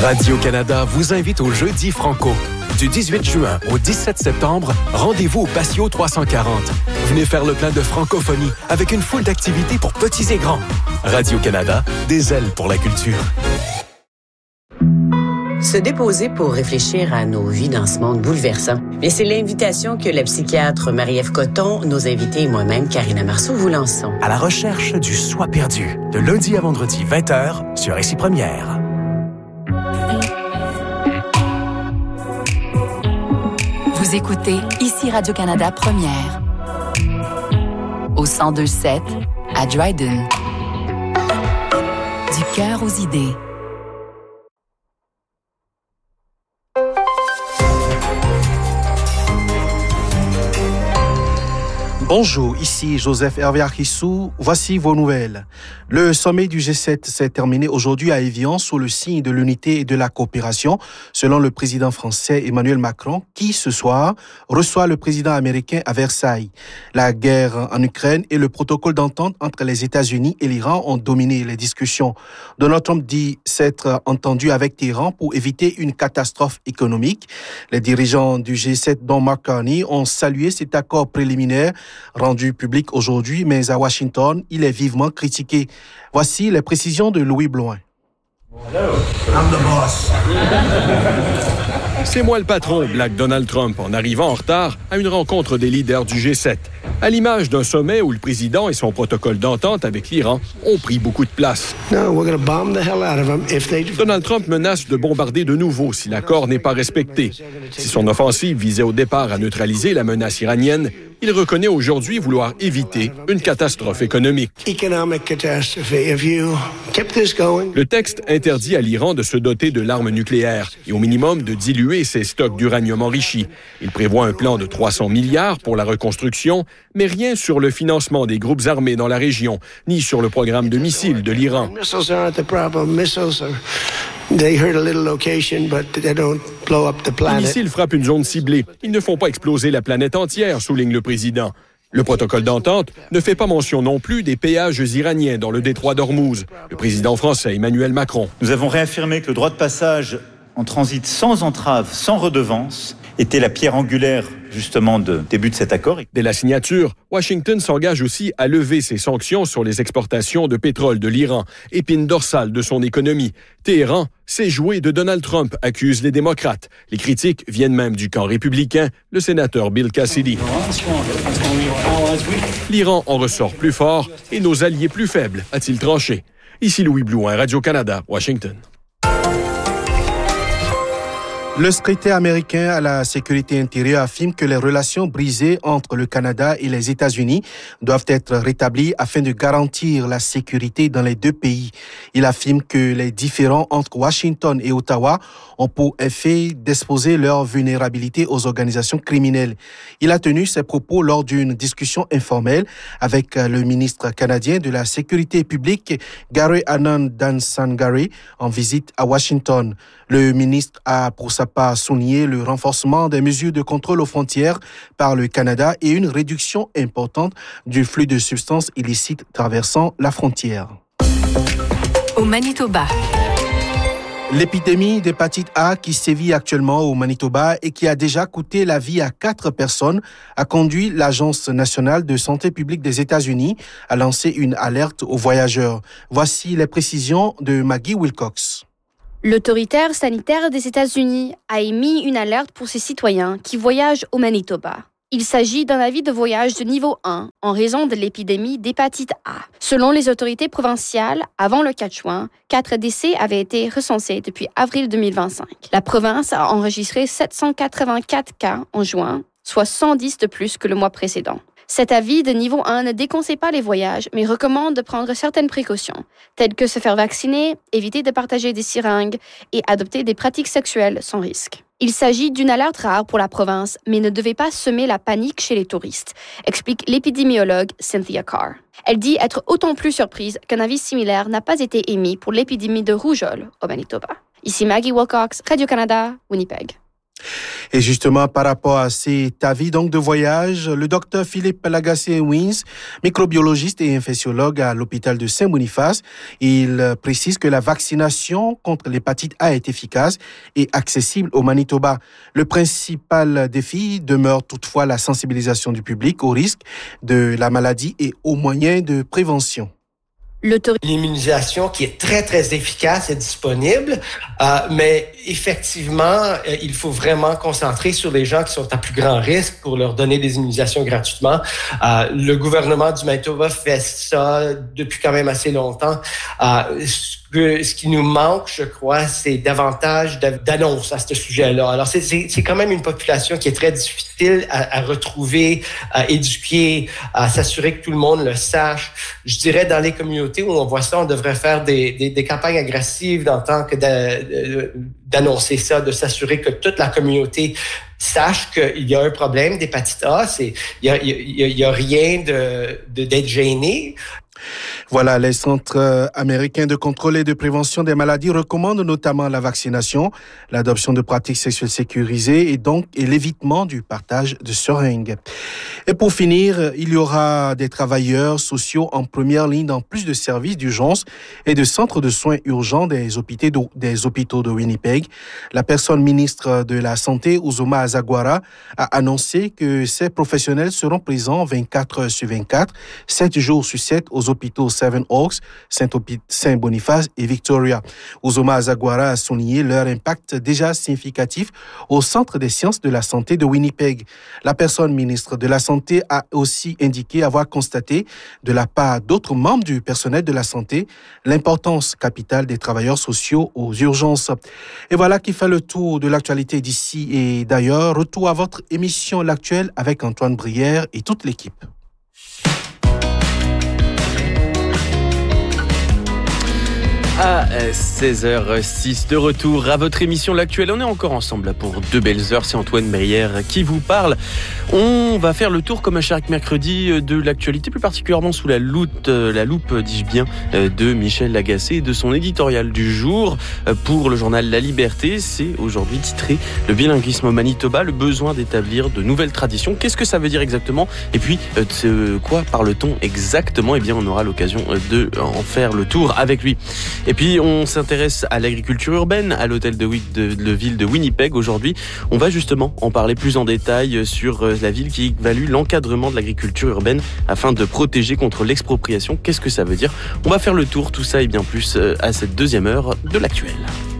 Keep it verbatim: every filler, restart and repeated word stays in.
Radio-Canada vous invite au Jeudi Franco. Du dix-huit juin au dix-sept septembre, rendez-vous au Patio trois cent quarante. Venez faire le plein de francophonie avec une foule d'activités pour petits et grands. Radio-Canada, des ailes pour la culture. Se déposer pour réfléchir à nos vies dans ce monde bouleversant. Mais c'est l'invitation que la psychiatre Marie-Ève Coton, nos invités et moi-même, Karina Marceau, vous lançons. À la recherche du soi perdu, de lundi à vendredi, vingt heures, sur Ici Première. Vous écoutez Ici Radio-Canada Première. Au cent deux sept, à Dryden. Du cœur aux idées. Bonjour, ici Joseph Hervé Arquissou. Voici vos nouvelles. Le sommet du G sept s'est terminé aujourd'hui à Évian sous le signe de l'unité et de la coopération, selon le président français Emmanuel Macron, qui ce soir reçoit le président américain à Versailles. La guerre en Ukraine et le protocole d'entente entre les États-Unis et l'Iran ont dominé les discussions. Donald Trump dit s'être entendu avec Téhéran pour éviter une catastrophe économique. Les dirigeants du G sept, dont Mark Carney, ont salué cet accord préliminaire rendu public aujourd'hui, mais à Washington, il est vivement critiqué. Voici les précisions de Louis Bloin. Hello, I'm the boss. C'est moi le patron, blague Donald Trump, en arrivant en retard à une rencontre des leaders du G sept. À l'image d'un sommet où le président et son protocole d'entente avec l'Iran ont pris beaucoup de place. No, we're going to bomb the hell out of them if they... Donald Trump menace de bombarder de nouveau si l'accord n'est pas respecté. Si son offensive visait au départ à neutraliser la menace iranienne, il reconnaît aujourd'hui vouloir éviter une catastrophe économique. Economic catastrophe. If you kept this going... Le texte interdit à l'Iran de se doter de l'arme nucléaire et au minimum de diluer ses stocks d'uranium enrichi. Il prévoit un plan de trois cents milliards pour la reconstruction, mais rien sur le financement des groupes armés dans la région, ni sur le programme de missiles de l'Iran. Missiles aren't the problem. Missiles are... They hurt a little location, but they don't blow up the Les planet. missiles frappent une zone ciblée. Ils ne font pas exploser la planète entière, souligne le président. Le protocole d'entente ne fait pas mention non plus des péages iraniens dans le détroit d'Ormuz. Le président français Emmanuel Macron. Nous avons réaffirmé que le droit de passage en transit sans entrave, sans redevance, était la pierre angulaire, justement, de début de cet accord. Dès la signature, Washington s'engage aussi à lever ses sanctions sur les exportations de pétrole de l'Iran, épine dorsale de son économie. Téhéran s'est joué de Donald Trump, accusent les démocrates. Les critiques viennent même du camp républicain, le sénateur Bill Cassidy. L'Iran en ressort plus fort et nos alliés plus faibles, a-t-il tranché. Ici Louis Blouin, Radio-Canada, Washington. Le secrétaire américain à la sécurité intérieure affirme que les relations brisées entre le Canada et les États-Unis doivent être rétablies afin de garantir la sécurité dans les deux pays. Il affirme que les différends entre Washington et Ottawa ont pour effet d'exposer leur vulnérabilité aux organisations criminelles. Il a tenu ses propos lors d'une discussion informelle avec le ministre canadien de la Sécurité publique, Gary Anand Dansangari, en visite à Washington. Le ministre a pour sa part souligné le renforcement des mesures de contrôle aux frontières par le Canada et une réduction importante du flux de substances illicites traversant la frontière. Au Manitoba. L'épidémie d'hépatite A qui sévit actuellement au Manitoba et qui a déjà coûté la vie à quatre personnes a conduit l'Agence nationale de santé publique des États-Unis à lancer une alerte aux voyageurs. Voici les précisions de Maggie Wilcox. L'autorité sanitaire des États-Unis a émis une alerte pour ses citoyens qui voyagent au Manitoba. Il s'agit d'un avis de voyage de niveau un en raison de l'épidémie d'hépatite A. Selon les autorités provinciales, avant le quatre juin, quatre décès avaient été recensés depuis avril deux mille vingt-cinq. La province a enregistré sept cent quatre-vingt-quatre cas en juin, soit cent dix de plus que le mois précédent. Cet avis de niveau un ne déconseille pas les voyages, mais recommande de prendre certaines précautions, telles que se faire vacciner, éviter de partager des seringues et adopter des pratiques sexuelles sans risque. Il s'agit d'une alerte rare pour la province, mais ne devait pas semer la panique chez les touristes, explique l'épidémiologue Cynthia Carr. Elle dit être autant plus surprise qu'un avis similaire n'a pas été émis pour l'épidémie de rougeole au Manitoba. Ici Maggie Wilcox, Radio-Canada, Winnipeg. Et justement, par rapport à cet avis donc de voyage, le docteur Philippe Lagacé-Wins, microbiologiste et infectiologue à l'hôpital de Saint-Boniface, il précise que la vaccination contre l'hépatite A est efficace et accessible au Manitoba. Le principal défi demeure toutefois la sensibilisation du public au risque de la maladie et aux moyens de prévention. L'immunisation qui est très, très efficace et disponible, euh, mais effectivement, euh, il faut vraiment concentrer sur les gens qui sont à plus grand risque pour leur donner des immunisations gratuitement. Euh, le gouvernement du Manitoba fait ça depuis quand même assez longtemps. Euh, ce, que, ce qui nous manque, je crois, c'est davantage d'annonces à ce sujet-là. Alors, c'est, c'est, c'est quand même une population qui est très difficile à, à retrouver, à éduquer, à s'assurer que tout le monde le sache. Je dirais, dans les communautés où on voit ça, on devrait faire des, des, des campagnes agressives en tant que de, d'annoncer ça, de s'assurer que toute la communauté sache qu'il y a un problème d'hépatite A. C'est, il y a, il y a, il y a rien de, de, d'être gêné. Voilà, les centres américains de contrôle et de prévention des maladies recommandent notamment la vaccination, l'adoption de pratiques sexuelles sécurisées et donc et l'évitement du partage de seringues. Et pour finir, il y aura des travailleurs sociaux en première ligne dans plus de services d'urgence et de centres de soins urgents des hôpitaux de, des hôpitaux de Winnipeg. La personne ministre de la Santé, Uzoma Azagwara, a annoncé que ces professionnels seront présents vingt-quatre heures sur vingt-quatre, sept jours sur sept aux hôpitaux Seven Oaks, Saint-Boniface et Victoria. Uzoma Azagwara a souligné leur impact déjà significatif au Centre des sciences de la santé de Winnipeg. La personne ministre de la Santé a aussi indiqué avoir constaté de la part d'autres membres du personnel de la santé l'importance capitale des travailleurs sociaux aux urgences. Et voilà qui fait le tour de l'actualité d'ici et d'ailleurs. Retour à votre émission L'Actuel avec Antoine Brière et toute l'équipe. À seize heures six, de retour à votre émission L'Actuel. On est encore ensemble pour deux belles heures. C'est Antoine Brière qui vous parle. On va faire le tour, comme à chaque mercredi, de l'actualité, plus particulièrement sous la loupe, la loupe, dis-je bien, de Michel Lagacé et de son éditorial du jour pour le journal La Liberté. C'est aujourd'hui titré « Le bilinguisme au Manitoba, le besoin d'établir de nouvelles traditions ». Qu'est-ce que ça veut dire exactement ? Et puis, de quoi parle-t-on exactement ? Eh bien, on aura l'occasion de en faire le tour avec lui. Et puis, on s'intéresse à l'agriculture urbaine, à l'hôtel de, de, de ville de Winnipeg. Aujourd'hui, on va justement en parler plus en détail sur la ville qui évalue l'encadrement de l'agriculture urbaine afin de protéger contre l'expropriation. Qu'est-ce que ça veut dire ? On va faire le tour, tout ça et bien plus à cette deuxième heure de l'Actuel.